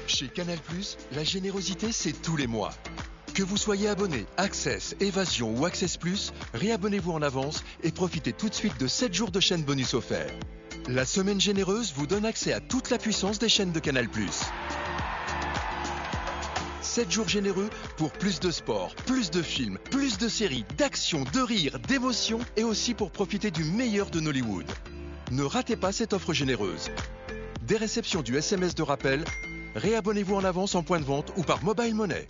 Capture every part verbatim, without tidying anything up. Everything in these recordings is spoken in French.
Chez Canal plus, la générosité, c'est tous les mois. Que vous soyez abonné Access, Évasion ou Access plus, réabonnez-vous en avance et profitez tout de suite de sept jours de chaîne bonus offerts. La semaine généreuse vous donne accès à toute la puissance des chaînes de Canal plus. sept jours généreux pour plus de sport, plus de films, plus de séries, d'action, de rire, d'émotion et aussi pour profiter du meilleur de Nollywood. Ne ratez pas cette offre généreuse. Des réceptions du S M S de rappel, réabonnez-vous en avance en point de vente ou par Mobile Money.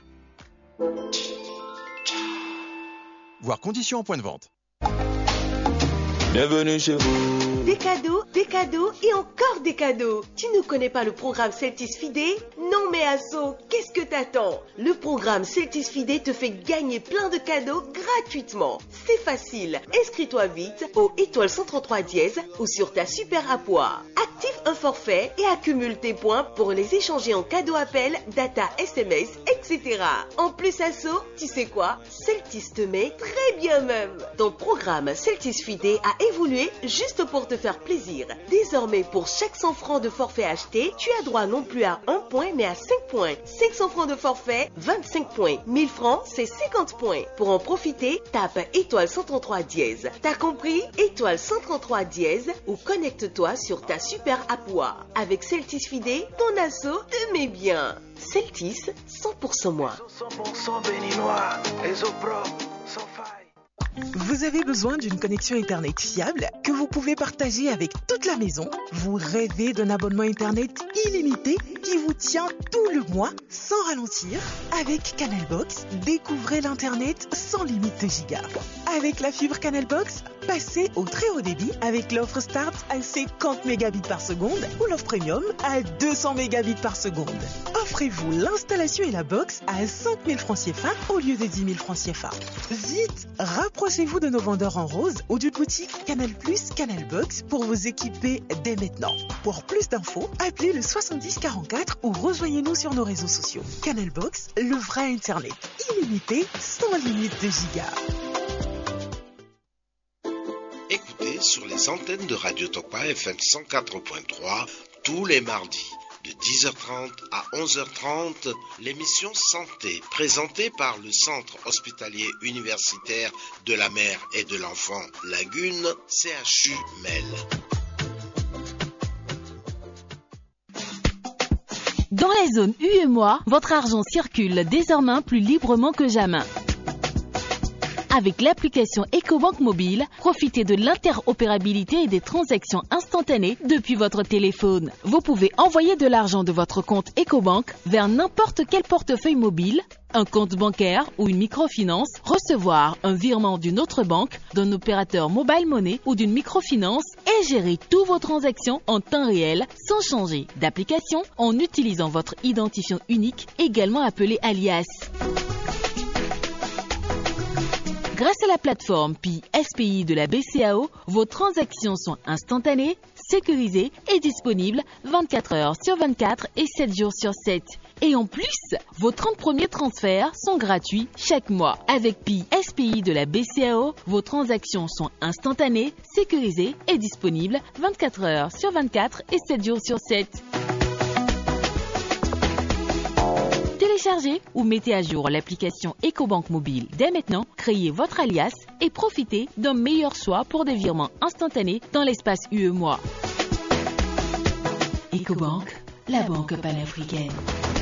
Voir conditions en point de vente. Bienvenue chez vous. Des cadeaux, des cadeaux et encore des cadeaux. Tu ne connais pas le programme Celtis Fidé? Non mais Asso, qu'est-ce que t'attends? Le programme Celtis Fidé te fait gagner plein de cadeaux gratuitement. C'est facile. Inscris-toi vite au étoile cent trente-trois dièse ou sur ta super appoir. Active un forfait et accumule tes points pour les échanger en cadeau appel, data, S M S, et cetera. En plus Asso, tu sais quoi? Celtis te met très bien même. Ton programme Celtis Fidé a évolué juste pour te faire plaisir. Désormais, pour chaque cent francs de forfait acheté, tu as droit non plus à un point, mais à cinq points. cinq cents francs de forfait, vingt-cinq points. mille francs, c'est cinquante points. Pour en profiter, tape étoile cent trente-trois dièse. T'as compris? Étoile cent trente-trois dièse ou connecte-toi sur ta super appoir. Avec Celtis Fidé, ton asso te met bien. Celtis, cent pour cent moins. cent pour cent béninois, les eaux propres, sans faille. Vous avez besoin d'une connexion Internet fiable que vous pouvez partager avec toute la maison? Vous rêvez d'un abonnement Internet illimité qui vous tient tout le mois sans ralentir? Avec Canalbox, découvrez l'Internet sans limite de gigas. Avec la fibre Canalbox, passez au très haut débit avec l'offre Start à cinquante mégabits par seconde ou l'offre Premium à deux cents mégabits par seconde. Offrez-vous l'installation et la box à cinq mille francs C F A au lieu de dix mille francs C F A. Vite, rapprochez-vous de nos vendeurs en rose ou d'une boutique Canal plus, Canalbox pour vous équiper dès maintenant. Pour plus d'infos, appelez le soixante-dix quarante-quatre ou rejoignez-nous sur nos réseaux sociaux. Canalbox, le vrai Internet illimité sans limite de gigas. Écoutez sur les antennes de Radio Tokpa F M cent quatre point trois tous les mardis de dix heures trente à onze heures trente l'émission Santé présentée par le Centre hospitalier universitaire de la mère et de l'enfant Lagune C H U M E L. Dans la zone U E M O A, votre argent circule désormais plus librement que jamais. Avec l'application EcoBank Mobile, profitez de l'interopérabilité et des transactions instantanées depuis votre téléphone. Vous pouvez envoyer de l'argent de votre compte EcoBank vers n'importe quel portefeuille mobile, un compte bancaire ou une microfinance, recevoir un virement d'une autre banque, d'un opérateur mobile money ou d'une microfinance et gérer toutes vos transactions en temps réel sans changer d'application en utilisant votre identifiant unique, également appelé alias. Grâce à la plateforme P I S P I de la B C A O, vos transactions sont instantanées, sécurisées et disponibles vingt-quatre heures sur vingt-quatre et sept jours sur sept. Et en plus, vos trente premiers transferts sont gratuits chaque mois. Avec P I S P I de la B C A O, vos transactions sont instantanées, sécurisées et disponibles vingt-quatre heures sur vingt-quatre et sept jours sur sept. Téléchargez ou mettez à jour l'application EcoBank Mobile dès maintenant, créez votre alias et profitez d'un meilleur choix pour des virements instantanés dans l'espace U E M O A. EcoBank, la banque panafricaine.